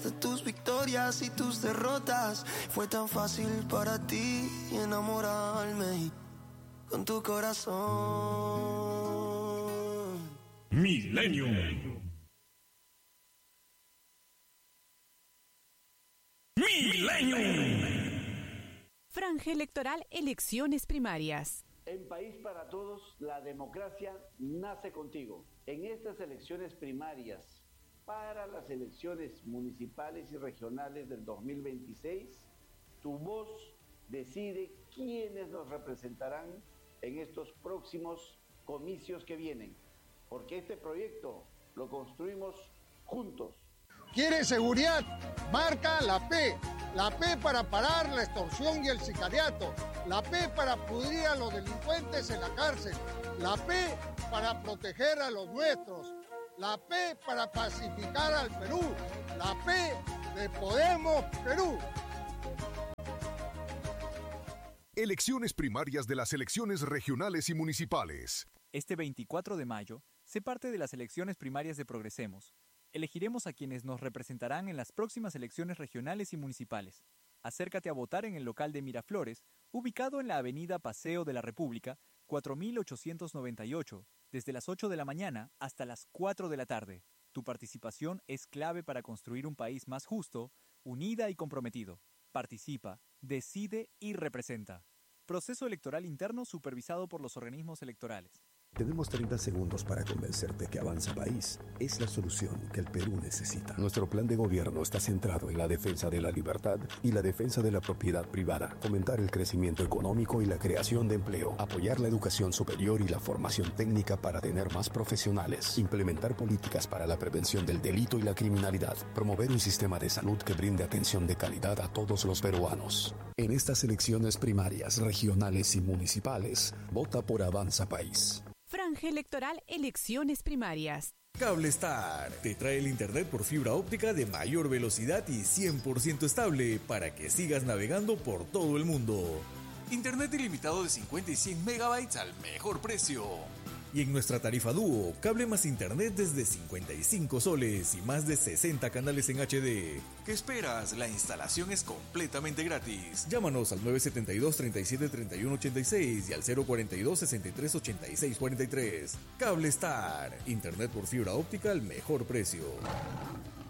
de tus victorias y tus derrotas. Fue tan fácil para ti enamorarme con tu corazón. Millennium. Franja electoral, elecciones primarias. En País para Todos, la democracia nace contigo. En estas elecciones primarias, para las elecciones municipales y regionales del 2026, tu voz decide quiénes nos representarán en estos próximos comicios que vienen, porque este proyecto lo construimos juntos. ¿Quieres seguridad? Marca la P. La P para parar la extorsión y el sicariato. La P para pudrir a los delincuentes en la cárcel. La P para proteger a los nuestros. La P para pacificar al Perú. La P de Podemos Perú. Elecciones primarias de las elecciones regionales y municipales. Este 24 de mayo, sé parte de las elecciones primarias de Progresemos. Elegiremos a quienes nos representarán en las próximas elecciones regionales y municipales. Acércate a votar en el local de Miraflores, ubicado en la avenida Paseo de la República, 4898, desde las 8 de la mañana hasta las 4 de la tarde. Tu participación es clave para construir un país más justo, unida y comprometido. Participa, decide y representa. Proceso electoral interno supervisado por los organismos electorales. Tenemos 30 segundos para convencerte que Avanza País es la solución que el Perú necesita. Nuestro plan de gobierno está centrado en la defensa de la libertad y la defensa de la propiedad privada, fomentar el crecimiento económico y la creación de empleo, apoyar la educación superior y la formación técnica para tener más profesionales, implementar políticas para la prevención del delito y la criminalidad, promover un sistema de salud que brinde atención de calidad a todos los peruanos. En estas elecciones primarias, regionales y municipales, vota por Avanza País. Franja electoral, elecciones primarias. Cablestar te trae el internet por fibra óptica de mayor velocidad y 100% estable para que sigas navegando por todo el mundo. Internet ilimitado de 50 y 100 megabytes al mejor precio. Y en nuestra tarifa dúo, cable más internet desde 55 soles y más de 60 canales en HD. ¿Qué esperas? La instalación es completamente gratis. Llámanos al 972-373186 y al 042-638643. Cablestar, internet por fibra óptica al mejor precio.